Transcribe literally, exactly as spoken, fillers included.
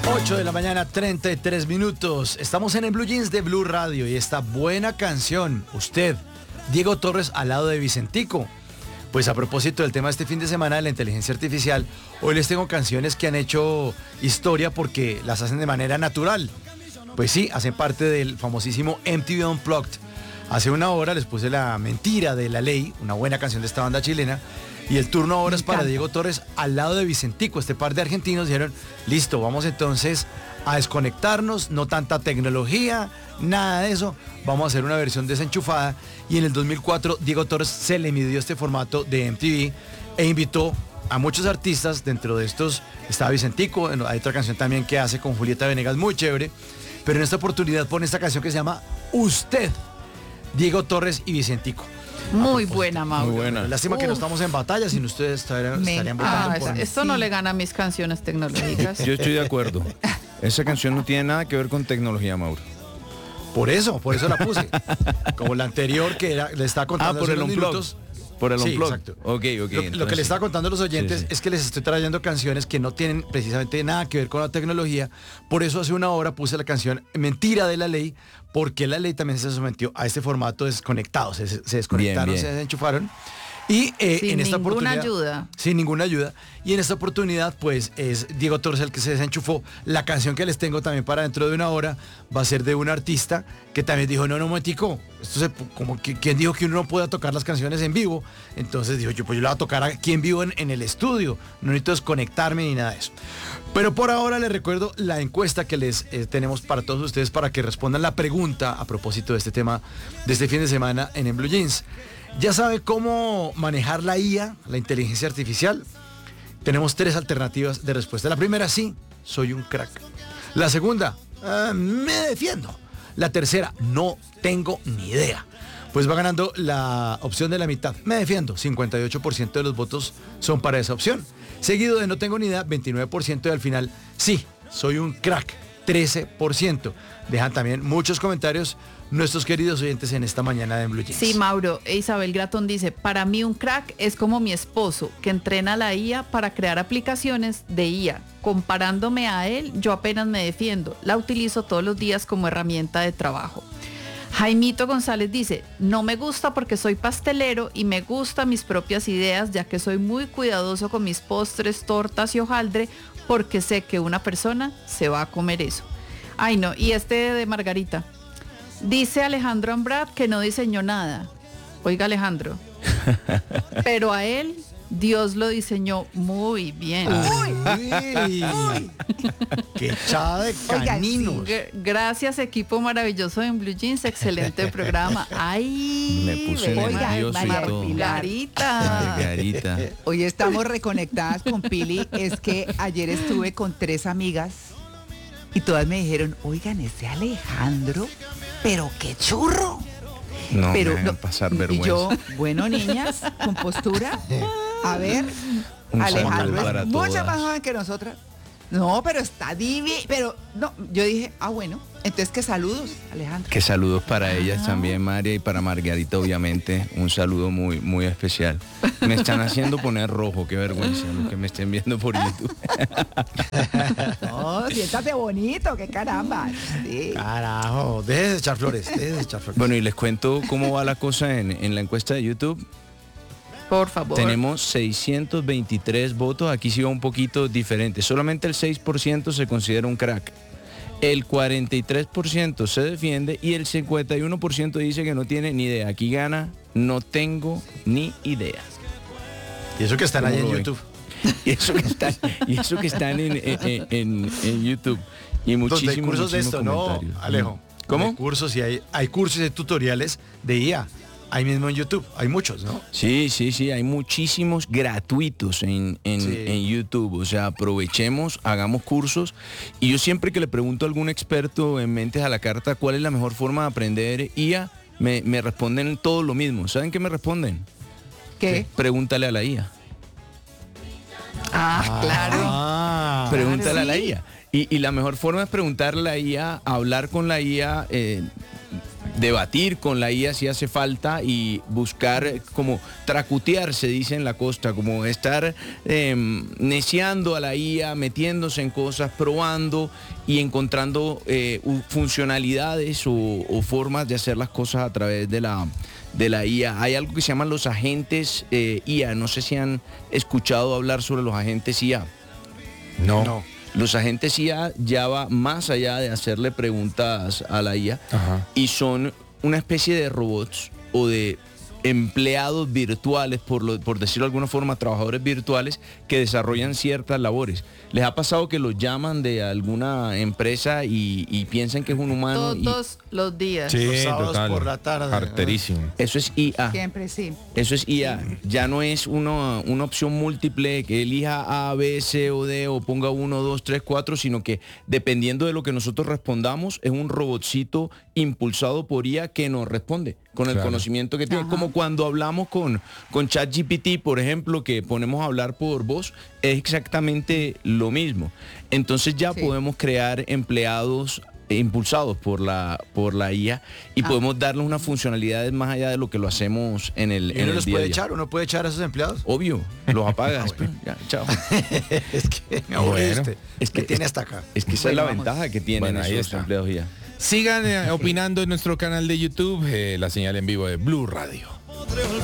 ocho de la mañana, treinta y tres minutos. Estamos en el Blue Jeans de Blue Radio y esta buena canción, usted, Diego Torres al lado de Vicentico. Pues a propósito del tema de este fin de semana de la inteligencia artificial, hoy les tengo canciones que han hecho historia porque las hacen de manera natural. Pues sí, hacen parte del famosísimo M T V Unplugged. Hace una hora les puse La Mentira de la Ley, una buena canción de esta banda chilena. Y el turno ahora es para Diego Torres al lado de Vicentico. Este par de argentinos dijeron, listo, vamos entonces a desconectarnos, no tanta tecnología, nada de eso. Vamos a hacer una versión desenchufada. Y en el dos mil cuatro Diego Torres se le midió este formato de M T V e invitó a muchos artistas. Dentro de estos estaba Vicentico, hay otra canción también que hace con Julieta Venegas muy chévere. Pero en esta oportunidad pone esta canción que se llama Usted, Diego Torres y Vicentico. Muy buena, Mauro. Muy buena. Lástima Uf. que no estamos en batalla, sin ustedes estarían, Me... estarían votando ah, por mí. Esto no le gana a mis canciones tecnológicas. Yo estoy de acuerdo. Esa canción no tiene nada que ver con tecnología, Mauro. Por eso, por eso la puse. Como la anterior que era, le estaba contando ah, por el minutos. Por el sí, unplug. Exacto. Ok, ok. Lo, entonces, lo que les estaba contando a los oyentes sí, sí. es que les estoy trayendo canciones que no tienen precisamente nada que ver con la tecnología. Por eso hace una hora puse la canción Mentira de la Ley, porque la ley también se sometió a este formato desconectado. Se, se desconectaron, bien, bien. se desenchufaron. Y eh, sin en esta ninguna oportunidad, ayuda. Sin ninguna ayuda. Y en esta oportunidad, pues, es Diego Torres el que se desenchufó. La canción que les tengo también para dentro de una hora va a ser de un artista que también dijo, no, no, momentico, esto se, como que, ¿quién dijo que uno no pueda tocar las canciones en vivo? Entonces dijo, yo pues yo la voy a tocar aquí en vivo en, en el estudio. No necesito desconectarme ni nada de eso. Pero por ahora les recuerdo la encuesta que les eh, tenemos para todos ustedes para que respondan la pregunta a propósito de este tema de este fin de semana en, en Blue Jeans. ¿Ya sabe cómo manejar la I A, la inteligencia artificial? Tenemos tres alternativas de respuesta. La primera, sí, soy un crack. La segunda, eh, me defiendo. La tercera, no tengo ni idea. Pues va ganando la opción de la mitad. Me defiendo, cincuenta y ocho por ciento de los votos son para esa opción. Seguido de no tengo ni idea, veintinueve por ciento y al final, sí, soy un crack, trece por ciento. Dejan también muchos comentarios nuestros queridos oyentes en esta mañana de Blue Jeans. Sí, Mauro, Isabel Gratón dice, para mí un crack es como mi esposo, que entrena la I A para crear aplicaciones de I A. Comparándome a él, yo apenas me defiendo. La utilizo todos los días como herramienta de trabajo. Jaimito González dice, no me gusta porque soy pastelero y me gustan mis propias ideas, ya que soy muy cuidadoso con mis postres, tortas y hojaldre, porque sé que una persona se va a comer eso. Ay, no, y este de Margarita. Dice Alejandro Ambrad que no diseñó nada. Oiga, Alejandro. Pero a él, Dios lo diseñó muy bien. ¡Uy! ¡Uy! ¡Qué echada de caninos! G- gracias, equipo maravilloso en Blue Jeans. Excelente programa. ¡Ay! Me puse nervioso y todo. Margarita. Margarita. Hoy estamos reconectadas con Pili. Es que ayer estuve con tres amigas y todas me dijeron, oigan, ese Alejandro, pero qué churro. No, pero me no, pasar y vergüenza. yo, bueno, niñas, con postura. A ver, Un Alejandro saludo para es mucho todas. más joven que nosotras. No, pero está divino. Pero no, yo dije, ah, bueno, entonces que saludos, Alejandro. Que saludos para ellas también, María, y para Margarita, obviamente. Un saludo muy, muy especial. Me están haciendo poner rojo, qué vergüenza, los que me estén viendo por YouTube. No, siéntate bonito, qué caramba. Sí. Carajo, deje de echar flores, deje de echar flores. Bueno, y les cuento cómo va la cosa en, en la encuesta de YouTube. Por favor. Tenemos seiscientos veintitrés votos, aquí sí va un poquito diferente. Solamente el seis por ciento se considera un crack. El cuarenta y tres por ciento se defiende y el cincuenta y uno por ciento dice que no tiene ni idea. Aquí gana, no tengo ni idea. Y eso que están ahí en ¿Cómo lo ven? YouTube. Y eso que están, y eso que están en, en, en, en YouTube. Y Donde hay muchísimos, cursos de esto, muchísimos ¿no, comentarios. Alejo? ¿Cómo? Hay cursos y hay, hay cursos y tutoriales de I A. Ahí mismo en YouTube. Hay muchos, ¿no? Sí, sí, sí, hay muchísimos gratuitos en, en, Sí. en YouTube. O sea, aprovechemos, hagamos cursos. Y yo siempre que le pregunto a algún experto en mentes a la carta cuál es la mejor forma de aprender I A, me, me responden todo lo mismo. ¿Saben qué me responden? ¿Qué? Pregúntale a la I A. Ah, claro. Ah, Pregúntale claro, a la sí. I A. Y, y la mejor forma es preguntarle a la I A, hablar con la I A, eh, debatir con la I A si hace falta y buscar eh, como tracutear, se dice en la costa, como estar eh, neciando a la I A, metiéndose en cosas, probando y encontrando eh, u- funcionalidades o, o formas de hacer las cosas a través de la, de la I A. Hay algo que se llaman los agentes eh, I A. No sé si han escuchado hablar sobre los agentes I A. No. No. Los agentes I A ya va más allá de hacerle preguntas a la I A Ajá. y son una especie de robots o de empleados virtuales, por, lo, por decirlo de alguna forma, trabajadores virtuales que desarrollan ciertas labores. ¿Les ha pasado que los llaman de alguna empresa y, y piensan que es un humano? y- Todos los días. Sí, Los sábados total. por la tarde. Arterísimo. Eso es I A. Siempre sí. Eso es I A. Ya no es una, una opción múltiple que elija A, B, C o D o ponga uno, dos, tres, cuatro, sino que dependiendo de lo que nosotros respondamos, es un robotcito impulsado por I A que nos responde con el Claro. conocimiento que tiene. Ajá. Como cuando hablamos con, con ChatGPT, por ejemplo, que ponemos a hablar por voz, es exactamente lo mismo. Entonces ya Sí. podemos crear empleados impulsados por la por la I A y Ah. podemos darles unas funcionalidades más allá de lo que lo hacemos en el, ¿Y en uno el los día a puede día. echar? ¿Uno puede echar a esos empleados? Obvio, los apagas. pues, ya, chao. Es que me Bueno. aburriste. Es que- Me tiene hasta acá. Es que esa es la Bueno, vamos. ventaja que tienen Bueno, ahí esos está. empleados I A. Sigan eh, opinando en nuestro canal de YouTube, eh, la señal en vivo de Blue Radio.